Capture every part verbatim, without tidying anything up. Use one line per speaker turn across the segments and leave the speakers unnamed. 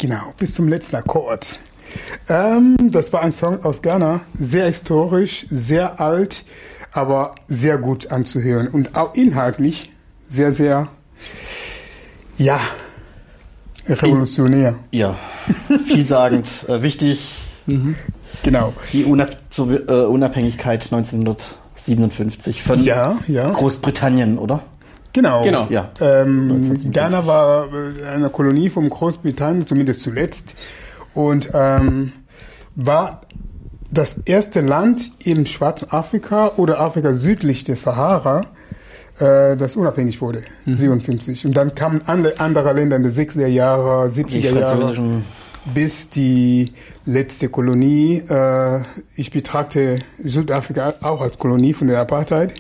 Genau, bis zum letzten Akkord. Ähm, das war ein Song aus Ghana, sehr historisch, sehr alt, aber sehr gut anzuhören und auch inhaltlich sehr, sehr, ja, revolutionär.
Ja, vielsagend, äh, wichtig.
Mhm. Genau.
Die Unab- zur, äh, Unabhängigkeit neunzehnhundertsiebenundfünfzig von
ja, ja.
Großbritannien, oder?
Genau.
Genau. Ja.
Ähm, Ghana war eine Kolonie von Großbritannien, zumindest zuletzt, und ähm, war das erste Land im schwarzen Afrika oder Afrika südlich der Sahara, äh, das unabhängig wurde, mhm. siebenundfünfzig. Und dann kamen alle andere Länder in den sechziger Jahre, siebziger Jahre, bis die letzte Kolonie. Äh, ich betrachte Südafrika auch als Kolonie von der Apartheid.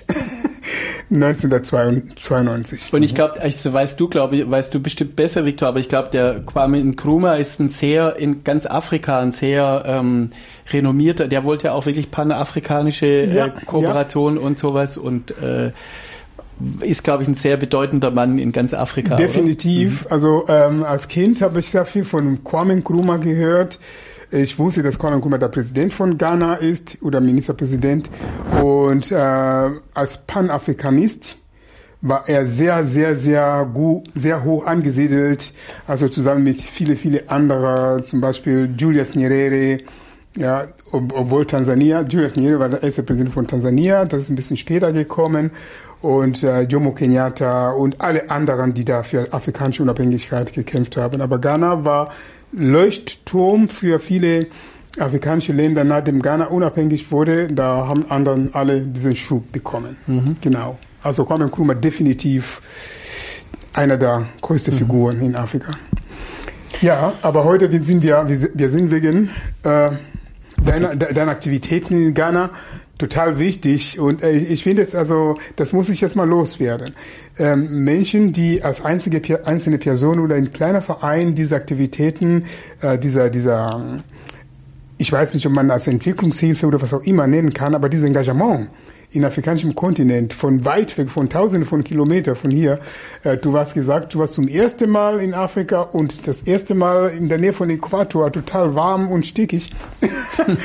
neunzehnhundertzweiundneunzig.
Und ich glaube, also weißt du, glaube ich, weißt du bestimmt besser, Victor, aber ich glaube, der Kwame Nkrumah ist ein sehr, in ganz Afrika, ein sehr ähm, renommierter, der wollte auch wirklich panafrikanische äh, ja, Kooperation ja. und sowas und äh, ist, glaube ich, ein sehr bedeutender Mann in ganz Afrika.
Definitiv. Mhm. Also ähm, als Kind habe ich sehr viel von Kwame Nkrumah gehört. Ich wusste, dass Kwame Nkrumah der Präsident von Ghana ist oder Ministerpräsident. Und äh, als Panafrikanist war er sehr, sehr, sehr gut, sehr hoch angesiedelt. Also zusammen mit viele, viele andere, zum Beispiel Julius Nyerere. Ja, ob, obwohl Tansania, Julius Nyerere war der erste Präsident von Tansania. Das ist ein bisschen später gekommen. Und äh, Jomo Kenyatta und alle anderen, die da für afrikanische Unabhängigkeit gekämpft haben. Aber Ghana war Leuchtturm für viele afrikanische Länder, nachdem Ghana unabhängig wurde. Da haben anderen alle diesen Schub bekommen. Mhm. Genau. Also Kwame Nkrumah definitiv einer der größten mhm. Figuren in Afrika. Ja, aber heute sind wir, wir sind wegen äh, deiner, deiner Aktivitäten in Ghana total wichtig und äh, ich finde es also, das muss ich jetzt mal loswerden. Ähm, Menschen, die als einzige einzelne Person oder in kleiner Verein diese Aktivitäten, äh, dieser, dieser, ich weiß nicht, ob man das Entwicklungshilfe oder was auch immer nennen kann, aber dieses Engagement in afrikanischem Kontinent, von weit weg, von tausenden von Kilometern von hier. Äh, du hast gesagt, du warst zum ersten Mal in Afrika und das erste Mal in der Nähe von Äquator, total warm und stickig.